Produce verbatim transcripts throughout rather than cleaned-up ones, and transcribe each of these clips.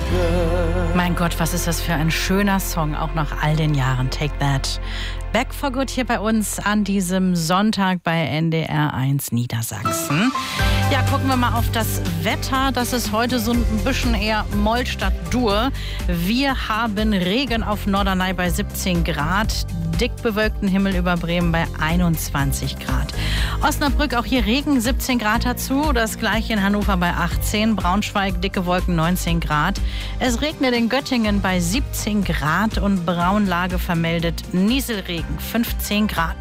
Mein Gott, was ist das für ein schöner Song, auch nach all den Jahren. Take That. Back for Good hier bei uns an diesem Sonntag bei N D R eins Niedersachsen. Ja, gucken wir mal auf das Wetter. Das ist heute so ein bisschen eher Moll statt Dur. Wir haben Regen auf Norderney bei siebzehn Grad, dick bewölkten Himmel über Bremen bei einundzwanzig Grad. Osnabrück auch hier Regen, siebzehn Grad dazu. Das gleiche in Hannover bei achtzehn, Braunschweig dicke Wolken neunzehn Grad. Es regnet in Göttingen bei siebzehn Grad und Braunlage vermeldet Nieselregen fünfzehn Grad.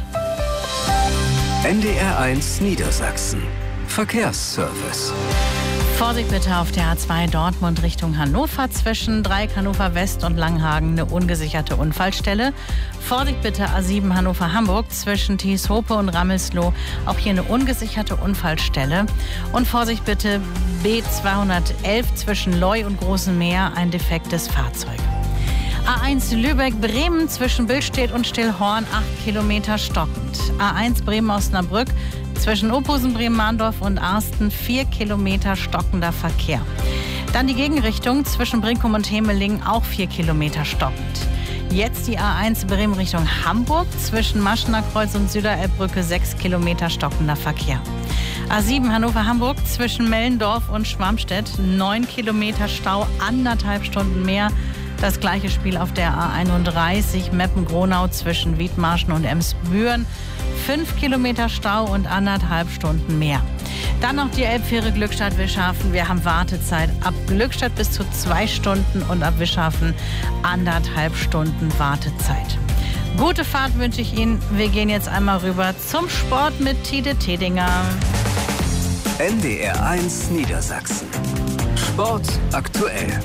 N D R eins Niedersachsen. Verkehrsservice. Vorsicht bitte auf der A zwei Dortmund Richtung Hannover zwischen Dreieck Hannover West und Langhagen eine ungesicherte Unfallstelle. Vorsicht bitte A sieben Hannover Hamburg zwischen Thieshope und Rammelsloh, auch hier eine ungesicherte Unfallstelle. Und Vorsicht bitte B zweihundertelf zwischen Leu und Großem Meer, ein defektes Fahrzeug. A eins Lübeck-Bremen zwischen Billstedt und Stillhorn, acht Kilometer stockend. A eins Bremen-Osnabrück zwischen Ophusen, Bremen-Mahndorf und Arsten, vier Kilometer stockender Verkehr. Dann die Gegenrichtung zwischen Brinkum und Hemeling, auch vier Kilometer stockend. Jetzt die A eins Bremen Richtung Hamburg zwischen Maschener Kreuz und Süderelbbrücke, sechs Kilometer stockender Verkehr. A sieben Hannover-Hamburg zwischen Mellendorf und Schwarmstedt, neun Kilometer Stau, anderthalb Stunden mehr. Das gleiche Spiel auf der A einunddreißig Meppen-Gronau zwischen Wiedmarschen und Emsbüren. Fünf Kilometer Stau und anderthalb Stunden mehr. Dann noch die Elbfähre Glückstadt-Wischhafen. Wir haben Wartezeit ab Glückstadt bis zu zwei Stunden und ab Wischhafen anderthalb Stunden Wartezeit. Gute Fahrt wünsche ich Ihnen. Wir gehen jetzt einmal rüber zum Sport mit Tide Tedinger. N D R eins Niedersachsen. Sport aktuell.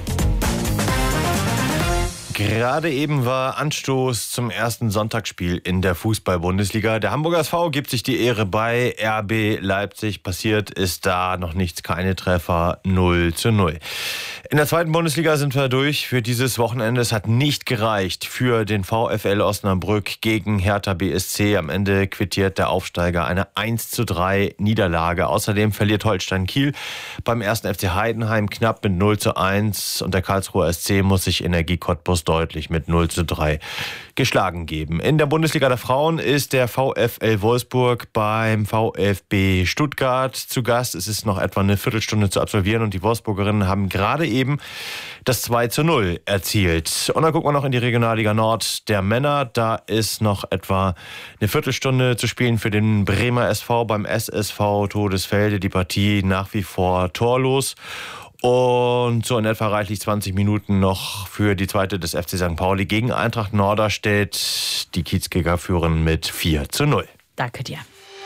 Gerade eben war Anstoß zum ersten Sonntagsspiel in der Fußball-Bundesliga. Der Hamburger S V gibt sich die Ehre bei R B Leipzig. Passiert ist da noch nichts, keine Treffer, null zu null. In der zweiten Bundesliga sind wir durch für dieses Wochenende. Es hat nicht gereicht für den VfL Osnabrück gegen Hertha B S C. Am Ende quittiert der Aufsteiger eine eins zu drei Niederlage. Außerdem verliert Holstein Kiel beim ersten F C Heidenheim knapp mit null zu eins. Und der Karlsruher S C muss sich Energie Cottbus deutlich mit null zu drei geschlagen geben. In der Bundesliga der Frauen ist der VfL Wolfsburg beim VfB Stuttgart zu Gast. Es ist noch etwa eine Viertelstunde zu absolvieren und die Wolfsburgerinnen haben gerade eben das zwei zu null erzielt. Und dann gucken wir noch in die Regionalliga Nord der Männer. Da ist noch etwa eine Viertelstunde zu spielen für den Bremer S V beim S S V Todesfelde. Die Partie nach wie vor torlos. Und so in etwa reichlich zwanzig Minuten noch für die zweite des F C Sankt Pauli gegen Eintracht Norderstedt. Die Kiezkicker führen mit vier zu null. Danke dir.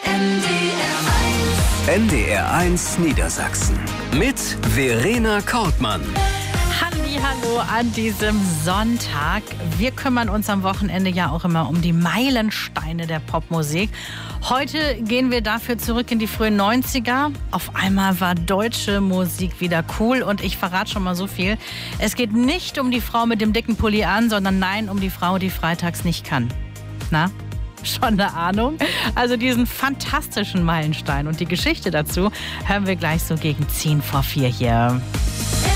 N D R eins Niedersachsen mit Verena Kortmann. Hallo an diesem Sonntag. Wir kümmern uns am Wochenende ja auch immer um die Meilensteine der Popmusik. Heute gehen wir dafür zurück in die frühen neunziger. Auf einmal war deutsche Musik wieder cool und ich verrate schon mal so viel. Es geht nicht um die Frau mit dem dicken Pulli an, sondern nein, um die Frau, die freitags nicht kann. Na? Schon eine Ahnung? Also diesen fantastischen Meilenstein und die Geschichte dazu hören wir gleich so gegen zehn vor vier hier.